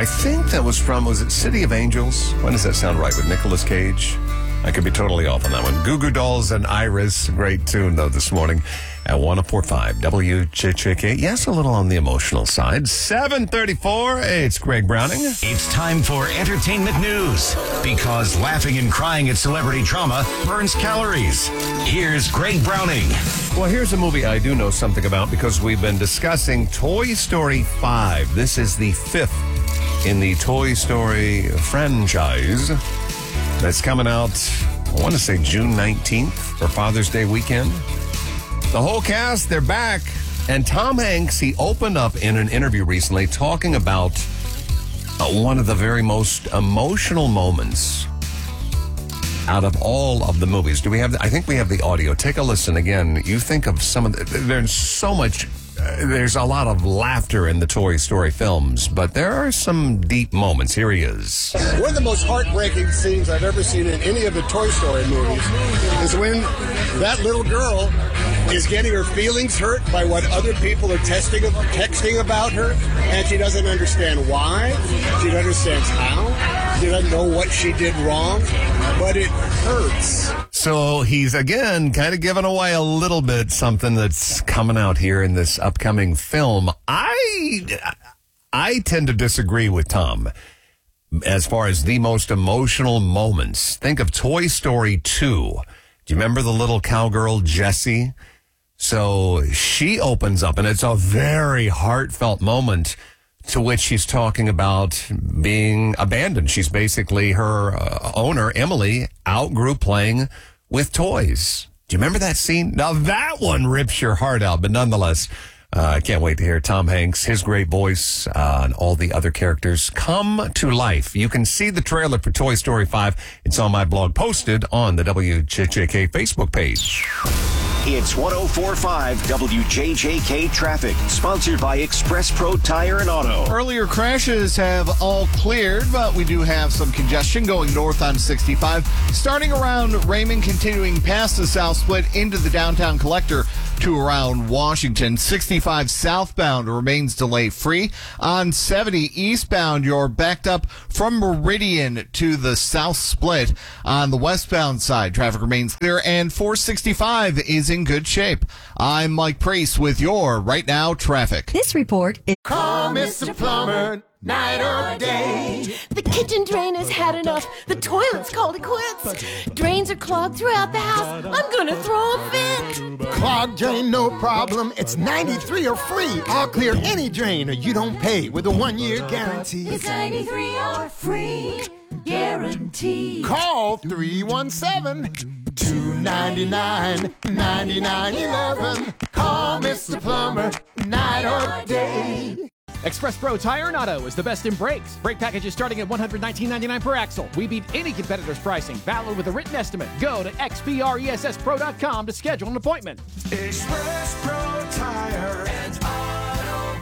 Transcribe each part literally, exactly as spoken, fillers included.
I think that was from, was it City of Angels? When does that sound right? With Nicolas Cage? I could be totally off on that one. Goo Goo Dolls and Iris. Great tune, though, this morning at one oh four point five W J J K. Yes, a little on the emotional side. seven thirty-four. Hey, it's Greg Browning. It's time for entertainment news, because laughing and crying at celebrity trauma burns calories. Here's Greg Browning. Well, here's a movie I do know something about because we've been discussing Toy Story five. This is the fifth in the Toy Story franchise. That's coming out, I want to say June nineteenth for Father's Day weekend. The whole cast, they're back. And Tom Hanks, he opened up in an interview recently talking about uh, one of the very most emotional moments out of all of the movies. Do we have, the, I think we have the audio. Take a listen again. You think of some of the, there's so much, uh, there's a lot of laughter in the Toy Story films, but there are some deep moments. Here he is. One of the most heartbreaking scenes I've ever seen in any of the Toy Story movies is when that little girl is getting her feelings hurt by what other people are testing, texting about her, and she doesn't understand why, she doesn't understand how, she doesn't know what she did wrong, but it hurts. So he's, again, kind of giving away a little bit something that's coming out here in this upcoming film. I, I tend to disagree with Tom as far as the most emotional moments. Think of Toy Story two. Do you remember the little cowgirl, Jessie? So she opens up, and it's a very heartfelt moment to which she's talking about being abandoned. She's basically, her uh, owner, Emily, outgrew playing with toys. Do you remember that scene? Now, that one rips your heart out, but nonetheless, I uh, can't wait to hear Tom Hanks, his great voice, uh, and all the other characters come to life. You can see the trailer for Toy Story five. It's on my blog, posted on the W J J K Facebook page. It's one oh four point five W J J K Traffic, sponsored by Express Pro Tire and Auto. Earlier crashes have all cleared, but we do have some congestion going north on sixty-five, starting around Raymond, continuing past the South Split into the downtown collector to around Washington. sixty-five southbound remains delay-free. On seventy eastbound, you're backed up from Meridian to the South Split. On the westbound side, traffic remains clear, and four sixty-five is in good shape. I'm Mike Priest with your Right Now traffic. This report is... Call Mister Plumber, night or day. The kitchen drain has had enough. The toilet's called it quits. Drains are clogged throughout the house. I'm gonna throw a fit. Clogged drain, no problem. It's ninety-three or free. I'll clear any drain or you don't pay with a one-year guarantee. It's ninety-three or free guarantee. Call three one seven, two nine nine, nine nine one one. Call Mister Plumber, night or day. Express Pro Tire and Auto is the best in brakes. Brake packages starting at one hundred nineteen ninety-nine per axle. We beat any competitor's pricing. Valid with a written estimate. Go to x p r e s s pro dot com to schedule an appointment. Express Pro Tire and Auto.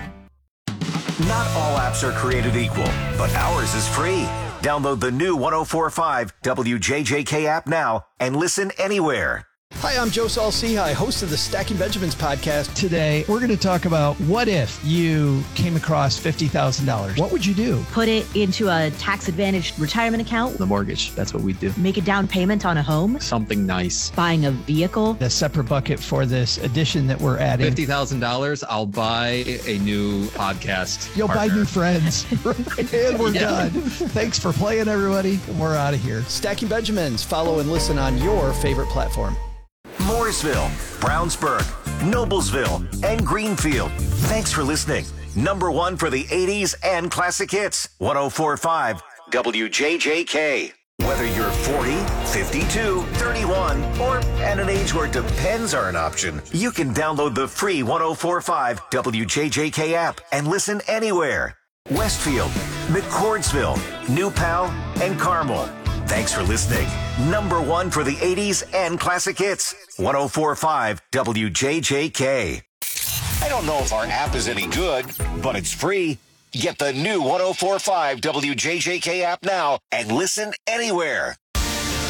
Not all apps are created equal, but ours is free. Download the new one oh four point five W J J K app now and listen anywhere. Hi, I'm Joe Saul-Sehy, host of the Stacking Benjamins podcast. Today, we're going to talk about what if you came across fifty thousand dollars. What would you do? Put it into a tax-advantaged retirement account. The mortgage, that's what we do. Make a down payment on a home. Something nice. Buying a vehicle. A separate bucket for this addition that we're adding. fifty thousand dollars, I'll buy a new podcast You'll partner. buy new friends. And we're yeah. done. Thanks for playing, everybody. And we're out of here. Stacking Benjamins. Follow and listen on your favorite platform. Mooresville, Brownsburg, Noblesville, and Greenfield. Thanks for listening. Number one for the eighties and classic hits. one oh four point five W J J K. Whether you're forty, fifty-two, thirty-one, or at an age where depends are an option, you can download the free one oh four point five W J J K app and listen anywhere. Westfield, McCordsville, New Pal, and Carmel. Thanks for listening. Number one for the eighties and classic hits. one oh four point five W J J K. I don't know if our app is any good, but it's free. Get the new one oh four point five W J J K app now and listen anywhere.